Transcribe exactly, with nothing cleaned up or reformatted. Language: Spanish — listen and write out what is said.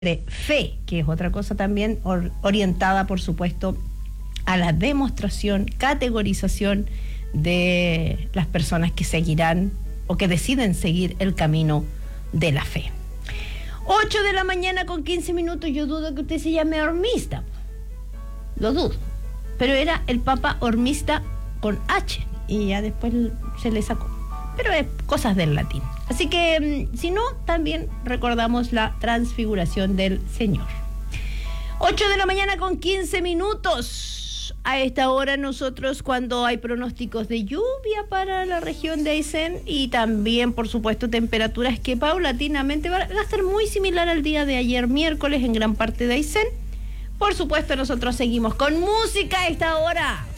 de fe, que es otra cosa también or, orientada, por supuesto, a la demostración, categorización de las personas que seguirán o que deciden seguir el camino de la fe. ocho de la mañana con quince minutos. Yo dudo que usted se llame hormista, lo dudo, pero era el Papa Hormista con H y ya después se le sacó, pero es cosas del latín. Así que si no, también recordamos la transfiguración del Señor. ocho de la mañana con quince minutos. A esta hora nosotros, cuando hay pronósticos de lluvia para la región de Aysén y también, por supuesto, temperaturas que paulatinamente van a estar muy similar al día de ayer miércoles en gran parte de Aysén. Por supuesto, nosotros seguimos con música a esta hora.